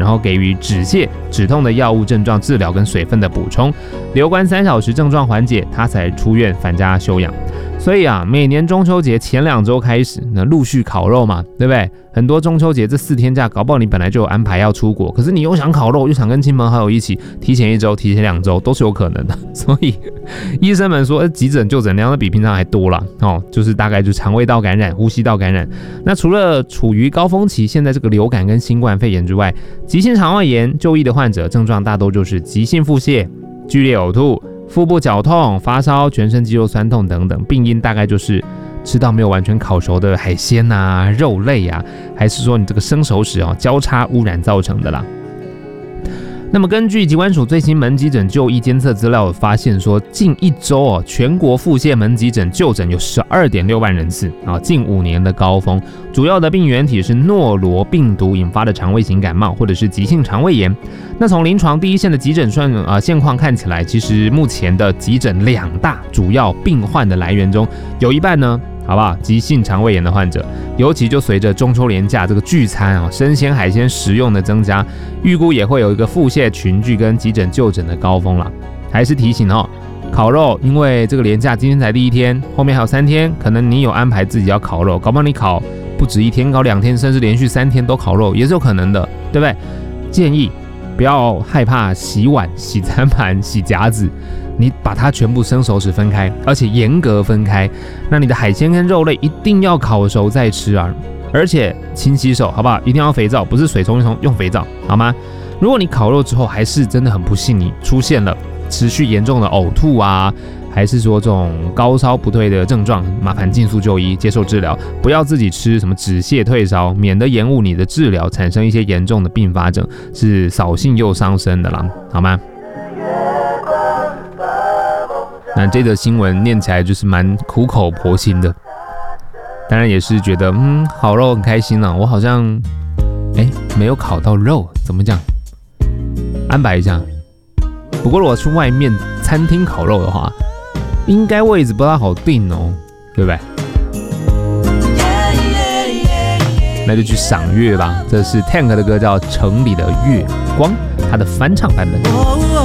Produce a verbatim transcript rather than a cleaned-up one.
然后给予止泻、止痛的药物症状治疗跟水分的补充，留观三小时症状缓解，他才出院返家休养。所以啊，每年中秋节前两周开始，那陆续烤肉嘛，对不对？很多中秋节这四天假，搞不好你本来就有安排要出国，可是你又想烤肉，又想跟亲朋好友一起，提前一周、提前两周都是有可能的。所以医生们说，急诊就诊量比平常还多啦，哦，就是大概就肠胃道感染、呼吸道感染。那除了处于高峰期，现在这个流感跟新冠肺炎之外，急性肠胃炎就医的患者症状大多就是急性腹泻、剧烈呕吐、腹部绞痛、发烧、全身肌肉酸痛等等，病因大概就是吃到没有完全烤熟的海鲜啊、肉类啊，还是说你这个生熟食哦交叉污染造成的啦。那么根据疾管署最新门急诊就医监测资料发现说，近一周哦，全国腹泻门急诊就诊有 十二点六万人次啊，近五年的高峰。主要的病原体是诺罗病毒引发的肠胃型感冒或者是急性肠胃炎。那从临床第一线的急诊算啊现况看起来，其实目前的急诊两大主要病患的来源中，有一半呢，好不好？急性肠胃炎的患者，尤其就随着中秋连假这个聚餐啊，生鲜海鲜食用的增加，预估也会有一个腹泻群聚跟急诊就诊的高峰了。还是提醒哦，烤肉，因为这个连假今天才第一天，后面还有三天，可能你有安排自己要烤肉，搞不好你烤不止一天，搞两天，甚至连续三天都烤肉也是有可能的，对不对？建议不要害怕洗碗、洗餐盘、洗夹子。你把它全部生熟食分开，而且严格分开。那你的海鲜跟肉类一定要烤熟再吃啊！而且勤洗手，好不好？一定要肥皂，不是水冲一冲，用肥皂，好吗？如果你烤肉之后还是真的很不幸，你出现了持续严重的呕吐啊，还是说这种高烧不退的症状，麻烦尽速就医接受治疗，不要自己吃什么止泻退烧，免得延误你的治疗，产生一些严重的并发症，是扫兴又伤身的啦，好吗？那这则新闻念起来就是蛮苦口婆心的，当然也是觉得嗯，烤肉很开心啊，我好像哎没有烤到肉，怎么讲？安排一下。不过如果去外面餐厅烤肉的话，应该位置不太好定哦，对不对？那就去赏月吧。这是 Tank 的歌叫《城里的月光》，他的翻唱版本。